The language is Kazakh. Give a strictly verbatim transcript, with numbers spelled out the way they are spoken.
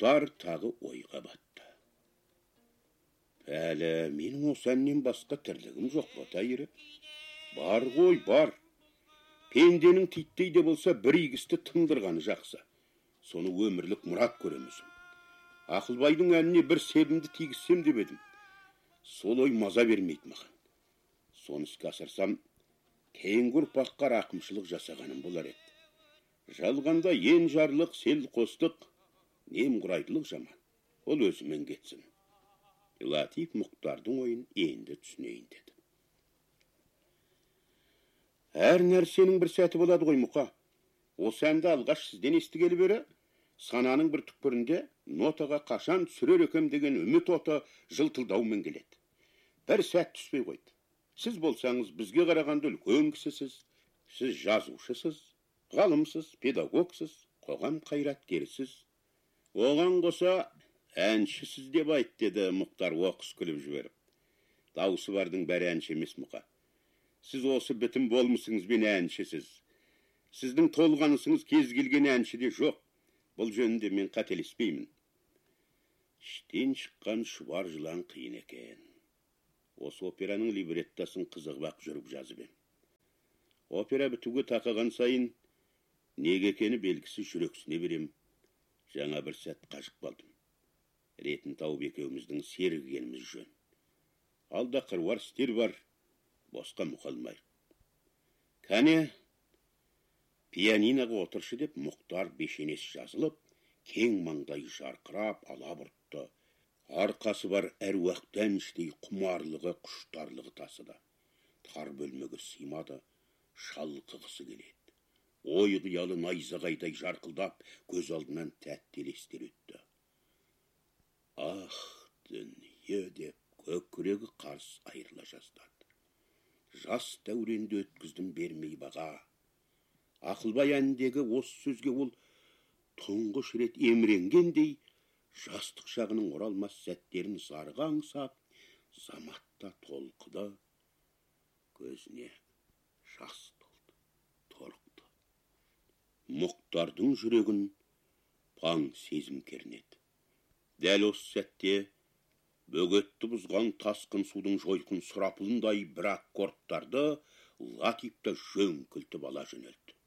Мұқтар тағы ойға батты. Әлі, менің осы әннен басқа тірлігім жоқ па, тайыры? Бар ғой, бар. Пенденің титтей де болса бір игісті тыңдырғаны жақсы. Соны өмірлік мұрат көремізім. Ақылбайдың әніне бір себімді тигізсем деп едім. Сол ой маза бермейді маған. Соны іске асырсам, кейінгі ұрпаққа рақымшылық жасағаным болар еді. Жалғанда ен жарлық, сел қостық, немқұрайдылық жаман. Ол өзімен кетсін. Латиф Мұқтардың ойын енді түсінейін деді. Әр нәрсенің бір сәті болады ғой, Мұқа. Осы әнді алғаш сізден естігелі бері, сананың бір түкпірінде нотаға қашан түсірер екем деген үміт оты жылтылдаумен келеді. Бір сәт түспей қойды. Сіз болсаңыз бізге қарағанда үлкен кісісіз, сіз жазушысыз, ғалымсыз, педагогсыз, қоғам қайраткерісіз. Оған қоса әншісіз деп айт, деді Мұқтар оқыс күліп жіберіп. Дауысы бардың бәрі әнші емес, Мұқа. Сіз осы бітім болмысыңыз бен әншісіз. Сіздің толғанысыңыз кез келген әншіде жоқ. Бұл жөнінде мен қателеспеймін. Іштен шыққан шұбар жылан қиын екен. Осы операның либреттасын қызығып жүріп жазып ем. Опера бітуге тақаған сайын неге екені белгісіз жүрексіне берем. Жаңа бір сәт қажып қалдым. Ретін тауып екеуміздің сергеніміз жөн. Алда қыруар істер бар, босқа мұқалмай. Кәне, пианиноға отыршы деп Мұқтар бешенес жазылып, кең маңдай жарқырап ала бұртты. Арқасы бар әруақтан іштей құмарлығы, құштарлығы тасыды. Тар бөлмеге сыймады, шалқығысы келеді. Ой қиялы найзағайдай жарқылдап, көз алдынан тәтті елестер өтті. Ах, дүние деп көкірегі қарс айырыла жаздады. Жас дәуренді өткіздім бермей баға. Ақылбай әніндегі осы сөзге ол тұңғыш рет еміренгендей, жастық шағының оралмас сәттерін зарға аңсап, заматта толқыды, көзіне жас толды, торықты. Мұқтардың жүрегін паң сезім кернеді. Дәл осы сәтте бөгетті бұзған тасқын судың жойқын сұрапылындай бір аккордтарды Латифті жөн күлтіп ала жөнелді.